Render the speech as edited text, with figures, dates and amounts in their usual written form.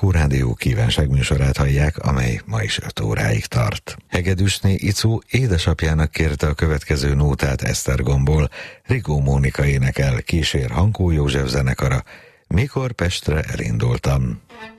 Pakó Rádió kívánságműsorát hallják, amely ma is 5 óráig tart. Hegedűsné Icu édesapjának kérte a következő nótát Esztergomból. Rigó Mónika énekel, kísér Hankó József zenekara. Mikor Pestre elindultam.